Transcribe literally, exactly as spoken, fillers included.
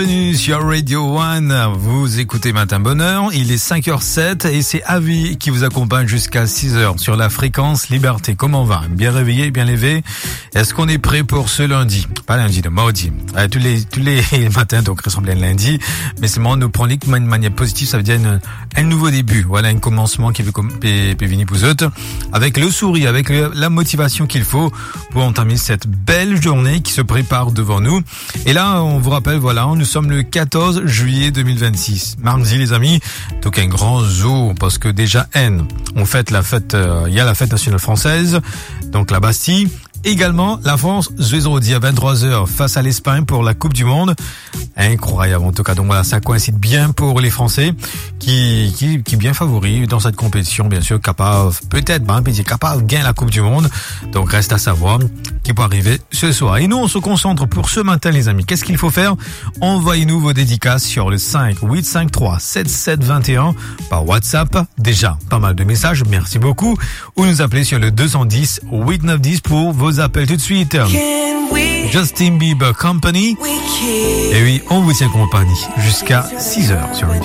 Bienvenue sur Radio One, vous écoutez Matin Bonheur, il est cinq heures sept et c'est Avi qui vous accompagne jusqu'à six heures sur la fréquence Liberté. Comment on va? Bien réveillé, bien levé? Est-ce qu'on est prêt pour ce lundi? Pas lundi, le mardi. Euh, tous les tous les matins donc ressemblent à lundi, mais c'est moment de prendre de manière positive, ça veut dire une, un nouveau début. Voilà un commencement qui veut venir pour eux, avec le sourire, avec le, la motivation qu'il faut pour entamer cette belle journée qui se prépare devant nous. Et là, on vous rappelle, voilà, nous Nous sommes le quatorze juillet deux mille vingt-six. Mardi, les amis, donc un grand zoo, parce que déjà, N, on fête la fête, euh, il y a la fête nationale française, donc la Bastille. Également, la France joue à vingt-trois heures face à l'Espagne pour la Coupe du Monde. Incroyable, en tout cas. Donc voilà, ça coïncide bien pour les Français qui, qui, qui bien favoris dans cette compétition, bien sûr, capable, peut-être, ben, capable de gagner la Coupe du Monde. Donc reste à savoir qui peut arriver ce soir. Et nous, on se concentre pour ce matin, les amis. Qu'est-ce qu'il faut faire? Envoyez-nous vos dédicaces sur le cinq huit cinq trois sept sept deux un par WhatsApp. Déjà, pas mal de messages. Merci beaucoup. Ou nous appeler sur le deux cent dix huit neuf dix pour vos appels tout de suite. Justin Bieber Company. Et oui, on vous tient compagnie jusqu'à six heures sur